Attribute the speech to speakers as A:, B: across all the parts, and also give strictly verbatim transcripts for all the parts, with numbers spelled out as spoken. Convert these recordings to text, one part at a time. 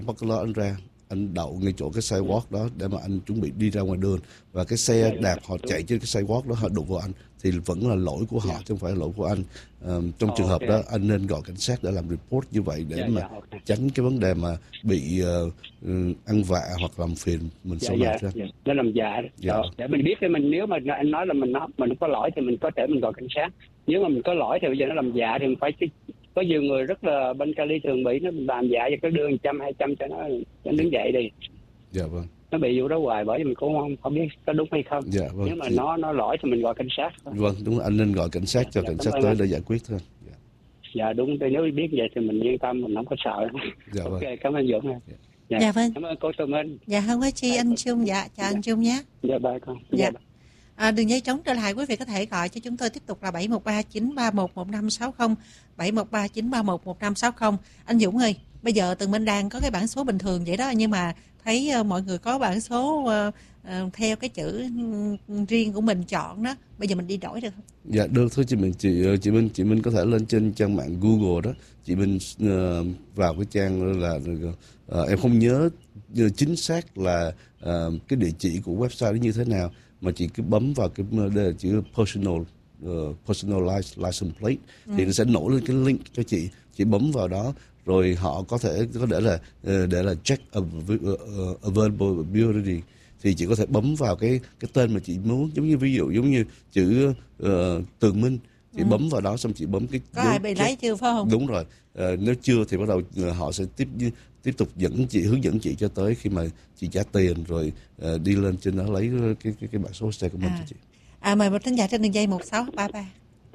A: bắt cái ló anh ra, anh đậu ngay chỗ cái sidewalk đó để mà anh chuẩn bị đi ra ngoài đường, và cái xe đạp họ chạy trên cái sidewalk đó họ đụng vào anh thì vẫn là lỗi của họ chứ không phải là lỗi của anh. Um, trong trường hợp đó anh nên gọi cảnh sát để làm report như vậy để mà tránh cái vấn đề mà bị uh, ăn vạ hoặc làm phiền mình sau này.
B: Nó làm dạ, dạ. Để mình biết, mình nếu mà anh nói là mình nó mình có lỗi thì mình có thể mình gọi cảnh sát. Nếu mà mình có lỗi thì bây giờ nó làm dạ thì mình phải, có nhiều người rất là bên Cali thường bị nó làm dạ và cái đưa một trăm hai trăm cho nó cho nó đứng dậy đi.
A: Dạ vâng.
B: Nó bị vụ đó hoài, bởi vì mình cũng không không biết có đúng hay không.
A: Dạ vâng.
B: Nếu mà
A: thì...
B: nó nó lỗi thì mình gọi cảnh sát.
A: Vâng, đúng, anh nên gọi cảnh sát cho dạ, cảnh sát tới để giải quyết thôi. Dạ,
B: dạ đúng, nếu biết vậy thì mình yên tâm, mình không có sợ.
A: Dạ vâng.
B: Ok, cảm ơn Dũng.
C: Dạ. Dạ, dạ vâng.
B: Cảm ơn cô Tùng Minh.
C: Dạ không có chi anh Trung. Dạ chào dạ. anh Trung nhé.
B: Dạ bye con.
C: Dạ. dạ. À, đường dây trống trở lại, quý vị có thể gọi cho chúng tôi tiếp tục là bảy một ba chín ba một một năm sáu không, bảy một ba chín ba một một năm sáu không. Anh Dũng ơi, bây giờ Tường Minh đang có cái bảng số bình thường vậy đó, nhưng mà thấy uh, mọi người có bảng số uh, uh, theo cái chữ riêng của mình chọn đó, bây giờ mình đi đổi được không?
A: Dạ được thôi chị Minh. Chị chị Minh chị Minh có thể lên trên trang mạng Google đó, chị Minh uh, vào cái trang là uh, em không nhớ chính xác là uh, cái địa chỉ của website đó như thế nào, mà chị cứ bấm vào cái đây chữ personal uh, personalized license plate ừ. thì nó sẽ nổi lên cái link cho chị, chị bấm vào đó rồi họ có thể có để là uh, để là check availability thì chị có thể bấm vào cái cái tên mà chị muốn, giống như ví dụ giống như chữ uh, Tường Minh, chị ừ. bấm vào đó xong chị bấm cái
C: có ai bị lấy chưa phải không?
A: Đúng rồi. Uh, nếu chưa thì bắt đầu uh, họ sẽ tiếp tiếp tục dẫn chị, hướng dẫn chị cho tới khi mà chị trả tiền rồi uh, đi lên trên đó lấy cái cái cái bản số xe của mình à. cho chị.
C: À, mời một thính giả trên đường dây một sáu ba ba.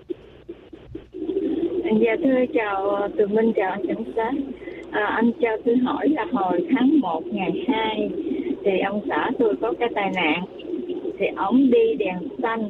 D: Dạ thưa chào Tường Minh, chào anh cảnh sát. À, anh cho tôi hỏi là hồi tháng một ngày hai thì ông xã tôi có cái tai nạn, thì ông đi đèn xanh,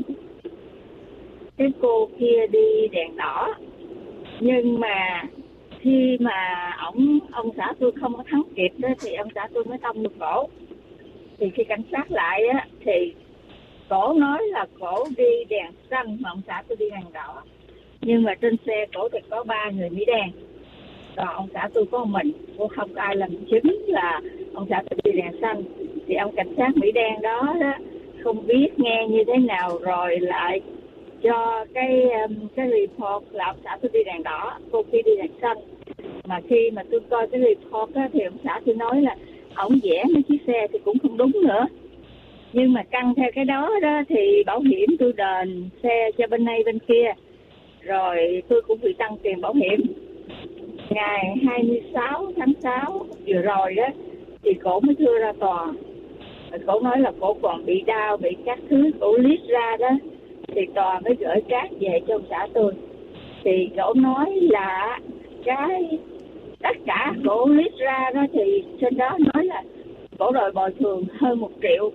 D: cái cô kia đi đèn đỏ, nhưng mà khi mà ông ông xã tôi không có thắng kịp đó thì ông xã tôi mới tông được cổ. Thì khi cảnh sát lại á thì cổ nói là cổ đi đèn xanh mà ông xã tôi đi đèn đỏ, nhưng mà trên xe cổ thì có ba người Mỹ đen, còn ông xã tôi có một mình, cô không có ai làm chứng là ông xã tôi đi đèn xanh. Thì ông cảnh sát Mỹ đen đó, đó không biết nghe như thế nào rồi lại cho cái cái report là ông xã tôi đi đèn đỏ, cô kia đi đèn xanh. Mà khi mà tôi coi cái report á, thì ông xã tôi nói là ổng vẽ mấy chiếc xe thì cũng không đúng nữa. Nhưng mà căn theo cái đó đó thì bảo hiểm tôi đền xe cho bên này bên kia, rồi tôi cũng bị tăng tiền bảo hiểm. Ngày hai mươi sáu tháng sáu vừa rồi đó thì cổ mới thưa ra tòa. Cổ nói là cổ còn bị đau, bị các thứ, cổ lít ra đó. Thì tòa mới gửi cát về cho ông xã tôi. Thì cổ nói là cái tất cả cổ lít ra đó thì trên đó nói là cổ đòi bồi thường hơn một triệu.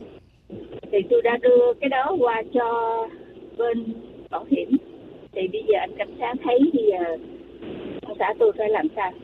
D: Thì tôi đã đưa cái đó qua cho bên bảo hiểm. Thì bây giờ anh cảnh sát thấy bây giờ ông xã tôi phải làm sao?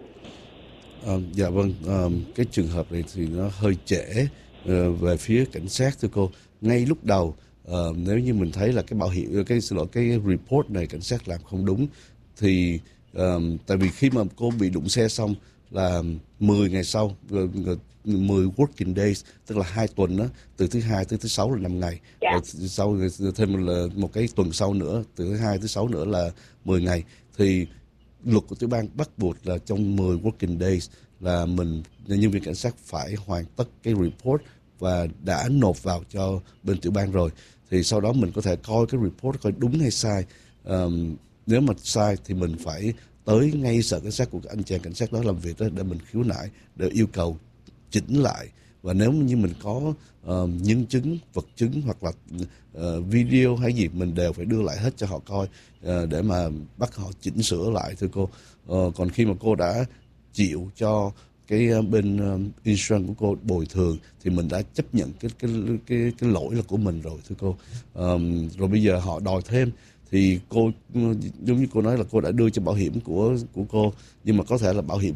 A: À, dạ vâng, à, cái trường hợp này thì nó hơi trễ à, về phía cảnh sát thưa cô. Ngay lúc đầu à, nếu như mình thấy là cái bảo hiểm, cái xin lỗi cái report này cảnh sát làm không đúng thì à, tại vì khi mà cô bị đụng xe xong là mười ngày sau, mười working days, tức là hai tuần đó, từ thứ hai tới thứ sáu là năm ngày, dạ. Rồi sau thêm là một cái tuần sau nữa, từ thứ hai tới sáu nữa là mười ngày. Thì luật của tiểu bang bắt buộc là trong mười working days là mình, nhân viên cảnh sát phải hoàn tất cái report và đã nộp vào cho bên tiểu bang rồi. Thì sau đó mình có thể coi cái report coi đúng hay sai. Um, nếu mà sai thì mình phải tới ngay sở cảnh sát của anh chàng cảnh sát đó làm việc đó để mình khiếu nại, để yêu cầu chỉnh lại. Và nếu như mình có uh, nhân chứng, vật chứng hoặc là uh, video hay gì, mình đều phải đưa lại hết cho họ coi uh, để mà bắt họ chỉnh sửa lại thưa cô. Uh, còn khi mà cô đã chịu cho cái uh, bên uh, insurance của cô bồi thường thì mình đã chấp nhận cái cái cái cái lỗi là của mình rồi thưa cô. Um, rồi bây giờ họ đòi thêm thì cô, giống như cô nói là cô đã đưa cho bảo hiểm của của cô, nhưng mà có thể là bảo hiểm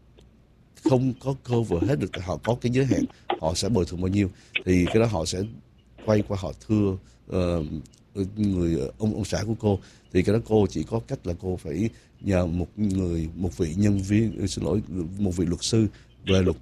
A: không có cover hết được, họ có cái giới hạn họ sẽ bồi thường bao nhiêu, thì cái đó họ sẽ quay qua họ thưa uh, người ông ông xã của cô. Thì cái đó cô chỉ có cách là cô phải nhờ một người một vị nhân viên, xin lỗi, một vị luật sư về luật